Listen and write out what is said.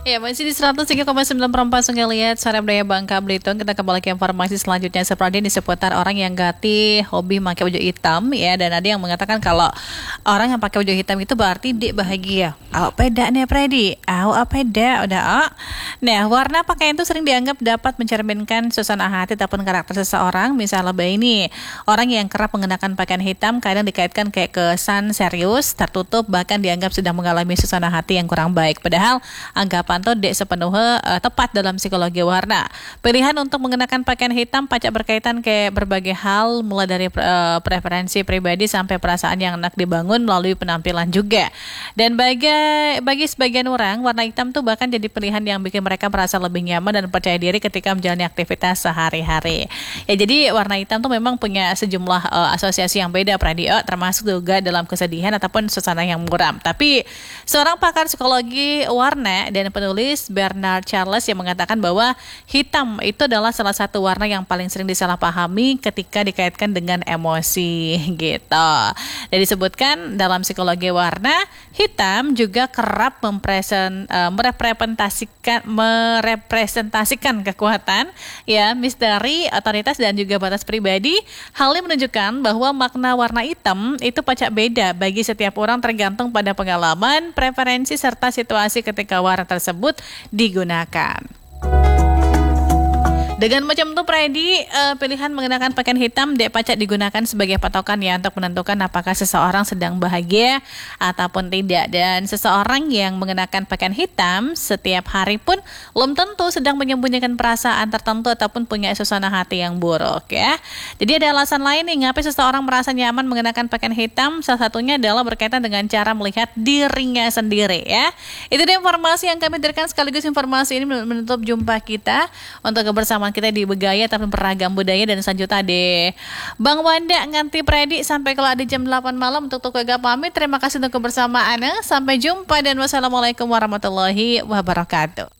Ya, masih di 103,9 Sungai Liat, Sarab Daya Bangka Belitung. Kita kembali ke informasi selanjutnya seperti ini seputar orang yang gati hobi pakai baju hitam ya. Dan ada yang mengatakan kalau orang yang pakai baju hitam itu berarti dia bahagia. Beda nih Freddy. Beda udah. Nah, warna pakaian itu sering dianggap dapat mencerminkan suasana hati ataupun karakter seseorang. Misalnya ini orang yang kerap mengenakan pakaian hitam kadang dikaitkan kayak kesan serius, tertutup, bahkan dianggap sedang mengalami suasana hati yang kurang baik. Padahal anggapan itu dek sepenuhnya tepat dalam psikologi warna. Pilihan untuk mengenakan pakaian hitam pacak berkaitan kayak berbagai hal, mulai dari preferensi pribadi sampai perasaan yang hendak dibangun melalui penampilan juga. Dan bagi sebagian orang, warna hitam tuh bahkan jadi pilihan yang bikin mereka merasa lebih nyaman dan percaya diri ketika menjalani aktivitas sehari-hari. Ya, jadi warna hitam tuh memang punya sejumlah asosiasi yang beda, Pradio, termasuk juga dalam kesedihan ataupun suasana yang muram. Tapi seorang pakar psikologi warna dan penulis Bernard Charles yang mengatakan bahwa hitam itu adalah salah satu warna yang paling sering disalahpahami ketika dikaitkan dengan emosi gitu. Dan disebutkan dalam psikologi warna, hitam juga kerap merepresentasikan kekuatan, ya, misteri, otoritas dan juga batas pribadi. Hal ini menunjukkan bahwa makna warna hitam itu pacak beda bagi setiap orang tergantung pada pengalaman, preferensi serta situasi ketika warna tersebut digunakan. Dengan macam itu, Freddy, pilihan mengenakan pakaian hitam dek pacak digunakan sebagai patokan ya untuk menentukan apakah seseorang sedang bahagia ataupun tidak. Dan seseorang yang mengenakan pakaian hitam setiap hari pun belum tentu sedang menyembunyikan perasaan tertentu ataupun punya suasana hati yang buruk ya. Jadi ada alasan lain nih ngapa seseorang merasa nyaman mengenakan pakaian hitam. Salah satunya adalah berkaitan dengan cara melihat dirinya sendiri ya. Itu dia informasi yang kami berikan, sekaligus informasi ini menutup jumpa kita untuk kebersamaan kita di Begaya tapi beragam budaya. Dan selanjutnya deh Bang Wanda nganti Predi sampai kalau ada jam 8 malam untuk Tukega pamit. Terima kasih untuk kebersamaannya. Sampai jumpa dan wassalamualaikum warahmatullahi wabarakatuh.